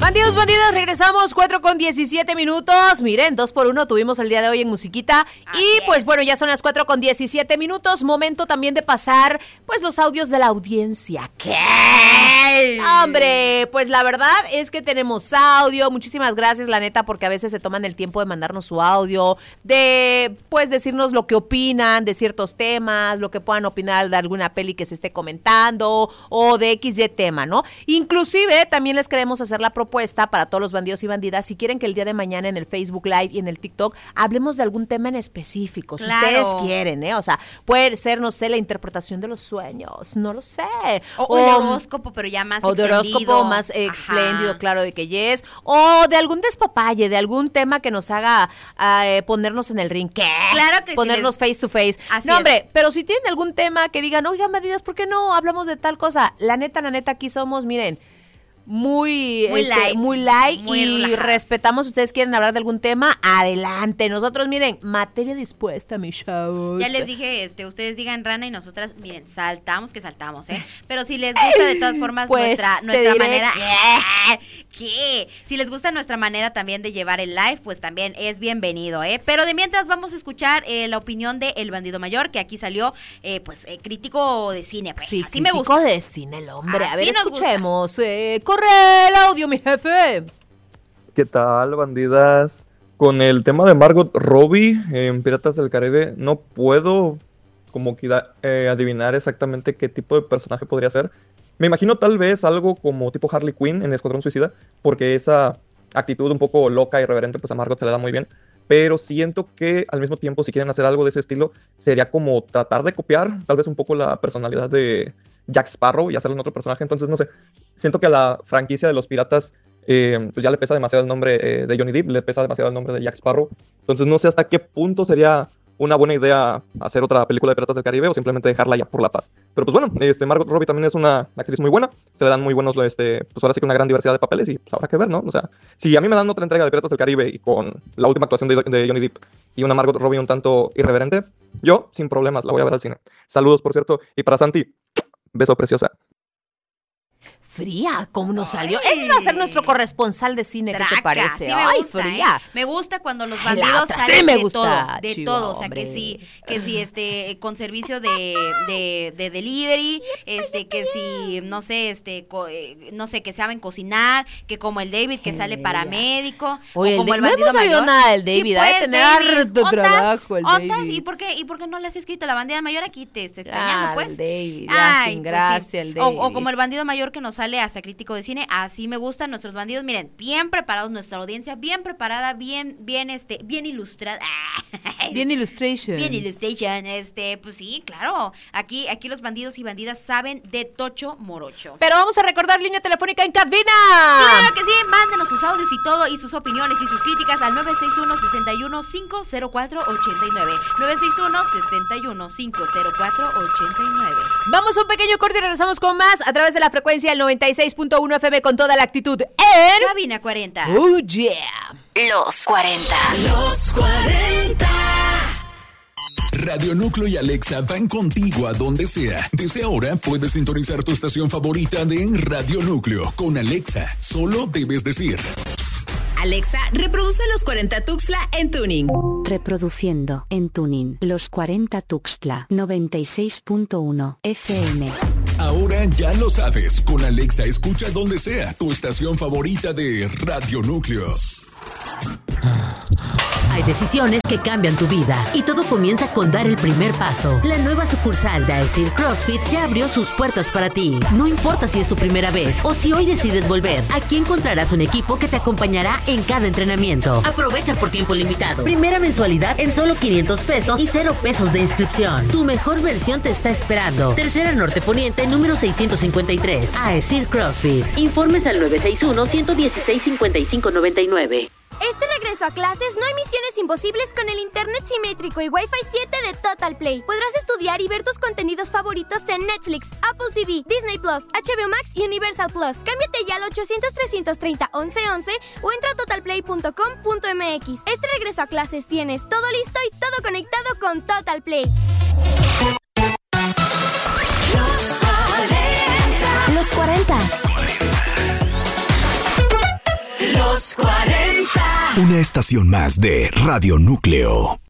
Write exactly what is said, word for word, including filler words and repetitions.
Bandidos, bandidas, regresamos cuatro con diecisiete minutos. Miren, dos por uno tuvimos el día de hoy en musiquita. Así y pues es. Bueno, ya son las cuatro con diecisiete minutos. Momento también de pasar pues los audios de la audiencia. ¿Qué? Hombre, pues la verdad es que tenemos audio. Muchísimas gracias, la neta, porque a veces se toman el tiempo de mandarnos su audio, de pues decirnos lo que opinan de ciertos temas, lo que puedan opinar de alguna peli que se esté comentando o de X Y tema, ¿no? Inclusive también les queremos hacer la propuesta para todos los bandidos y bandidas, si quieren que el día de mañana en el Facebook Live y en el TikTok hablemos de algún tema en específico, si claro. ustedes quieren, ¿eh? O sea, puede ser, no sé, la interpretación de los sueños, no lo sé. O, o de horóscopo, pero ya más O de horóscopo más eh, espléndido, claro, de que yes. O de algún despapalle, de algún tema que nos haga uh, ponernos en el ring. ¿Qué? Claro que Ponernos sí. face to face. Así no, hombre, es. pero si tienen algún tema que digan, oigan, bandidas, ¿por qué no hablamos de tal cosa? La neta, la neta, aquí somos, miren, Muy, muy este, light, muy light muy y relajadas. Respetamos. Si ustedes quieren hablar de algún tema, adelante. Nosotros, miren, materia dispuesta, mis chavos. Ya les dije, este, ustedes digan rana y nosotras, miren, saltamos que saltamos, ¿eh? Pero si les gusta de todas formas pues nuestra, nuestra diré manera, que... ¿qué? Si les gusta nuestra manera también de llevar el live, pues también es bienvenido, ¿eh? Pero de mientras vamos a escuchar eh, la opinión de El Bandido Mayor, que aquí salió, eh, pues, eh, crítico de cine, pues, sí, así me gusta. Crítico de cine, el hombre. Así a ver, nos escuchemos. Eh, corre el audio, mi jefe. ¿Qué tal, bandidas? Con el tema de Margot Robbie en Piratas del Caribe, no puedo como que eh, adivinar exactamente qué tipo de personaje podría ser. Me imagino tal vez algo como tipo Harley Quinn en Escuadrón Suicida, porque esa actitud un poco loca y irreverente pues a Margot se le da muy bien. Pero siento que al mismo tiempo, si quieren hacer algo de ese estilo, sería como tratar de copiar tal vez un poco la personalidad de Jack Sparrow y hacerlo en otro personaje. Entonces, no sé, siento que a la franquicia de los piratas eh, pues ya le pesa demasiado el nombre eh, de Johnny Depp, le pesa demasiado el nombre de Jack Sparrow. Entonces, no sé hasta qué punto sería una buena idea hacer otra película de Piratas del Caribe o simplemente dejarla ya por la paz. Pero pues bueno, este, Margot Robbie también es una actriz muy buena, se le dan muy buenos, este, pues ahora sí que una gran diversidad de papeles y pues habrá que ver, ¿no? O sea, si a mí me dan otra entrega de Piratas del Caribe y con la última actuación de, de Johnny Depp y una Margot Robbie un tanto irreverente, yo sin problemas la voy a ver al cine. Saludos, por cierto, y para Santi, beso preciosa. Fría, ¿cómo nos salió? Él va a ser nuestro corresponsal de cine, Traca, ¿qué te parece? Sí me Ay, gusta, fría. ¿eh? Me gusta cuando los Ay, bandidos otra, salen sí me de gusta, todo, de chivo, todo, o sea, hombre. que si, que si este, con servicio de, de, de delivery, este, que si, no sé, este, co, eh, no sé, que saben cocinar, que como el David que sale paramédico, Oye, o como el el no bandido hemos sabido mayor. nada del David, Sí, ha de pues, tener David, harto ¿ondas? trabajo el ¿ondas? David. ¿Y por qué, y por qué no le has escrito la bandida mayor aquí? Te está extrañando, Ah, pues. el David, ya, Ay, sin pues gracia sí. el O, David. o como el bandido mayor que nos sale hasta crítico de cine, así me gustan nuestros bandidos, miren, bien preparados, nuestra audiencia bien preparada, bien, bien, este, bien ilustrada. Bien illustration. Bien illustration, este, pues sí, claro, aquí, aquí los bandidos y bandidas saben de tocho morocho. Pero vamos a recordar línea telefónica en cabina. Claro que sí, mándenos sus audios y todo, y sus opiniones y sus críticas al nueve seis uno, seis uno, cinco cero cuatro, ocho nueve. nueve seis uno, seis uno, cinco cero cuatro, ocho nueve. Vamos a un pequeño corte y regresamos con más a través de la frecuencia del noventa y seis punto uno F M con toda la actitud en Cabina cuarenta. Oh yeah. Los cuarenta. Los cuarenta. Radio Núcleo y Alexa van contigo a donde sea. Desde ahora puedes sintonizar tu estación favorita de Radio Núcleo con Alexa. Solo debes decir: Alexa, reproduce Los cuarenta Tuxtla en Tuning. Reproduciendo en Tuning Los cuarenta Tuxtla noventa y seis punto uno F M. Ahora ya lo sabes. Con Alexa escucha donde sea tu estación favorita de Radio Núcleo. Hay decisiones que cambian tu vida y todo comienza con dar el primer paso. La nueva sucursal de Aesir CrossFit ya abrió sus puertas para ti. No importa si es tu primera vez o si hoy decides volver, aquí encontrarás un equipo que te acompañará en cada entrenamiento. Aprovecha por tiempo limitado. Primera mensualidad en solo quinientos pesos y cero pesos de inscripción. Tu mejor versión te está esperando. Tercera Norte Poniente, número seiscientos cincuenta y tres. Aesir CrossFit. Informes al nueve seis uno, uno uno seis, cinco cinco nueve nueve. Este regreso a clases no hay misiones imposibles con el internet simétrico y Wi-Fi siete de Total Play. Podrás estudiar y ver tus contenidos favoritos en Netflix, Apple T V, Disney Plus, H B O Max y Universal Plus. Cámbiate ya al ochocientos, trescientos treinta, once once o entra a total play punto com punto m x. Este regreso a clases tienes todo listo y todo conectado con Total Play. Los cuarenta. Los cuarenta. Los cuarenta. Una estación más de Radio Núcleo.